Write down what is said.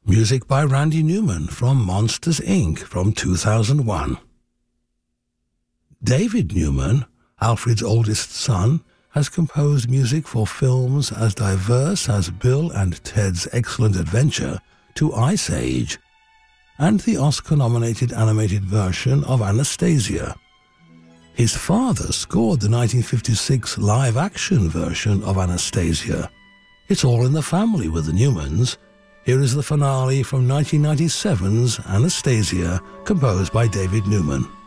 Music by Randy Newman from Monsters, Inc. from 2001. David Newman, Alfred's oldest son, has composed music for films as diverse as Bill and Ted's Excellent Adventure to Ice Age, and the Oscar-nominated animated version of Anastasia. His father scored the 1956 live-action version of Anastasia. It's all in the family with the Newmans. Here is the finale from 1997's Anastasia, composed by David Newman.